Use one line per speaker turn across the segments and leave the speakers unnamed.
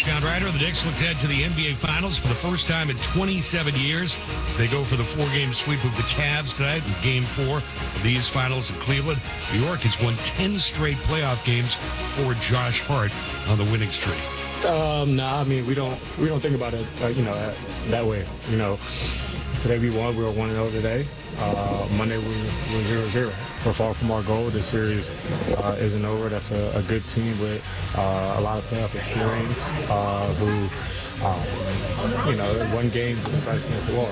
John Ryder. The Knicks looked ahead to the NBA Finals for the first time in 27 years as they go for the 4-game sweep of the Cavs tonight in Game 4 of these Finals in Cleveland. New York has won 10 straight playoff games for Josh Hart on the winning streak.
Nah, I mean, we don't think about it, that way. Today we won. We were 1-0 today. Monday we were 0-0. We're far from our goal. This series isn't over. That's a good team with a lot of playoff experience who, one game right against the wall.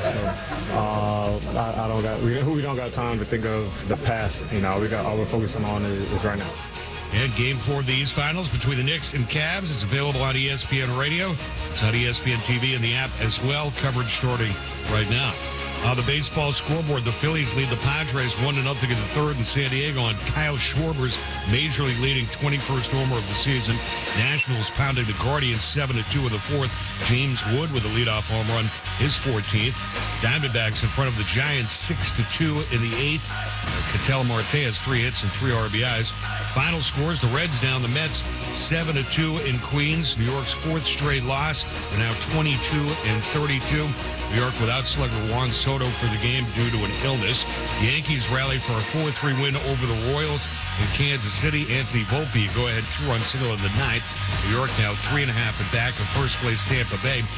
So we don't got time to think of the past. All we're focusing on is right now.
And Game 4 of these Finals between the Knicks and Cavs is available on ESPN Radio. It's on ESPN TV and the app as well. Coverage starting right now. On the baseball scoreboard, the Phillies lead the Padres 1-0 in the third in San Diego on Kyle Schwarber's major league leading 21st homer of the season. Nationals pounding the Guardians 7-2 in the fourth. James Wood with a leadoff home run, his 14th. Diamondbacks in front of the Giants 6-2 in the eighth. Ketel Marte has 3 hits and 3 RBIs. Final scores, the Reds down the Mets 7-2 in Queens. New York's 4th straight loss. They're now 22-32. New York without slugger Juan Soto for the game due to an illness. The Yankees rally for a 4-3 win over the Royals in Kansas City. Anthony Volpe, go-ahead 2-run single in the ninth. New York now 3.5 and back of first place Tampa Bay.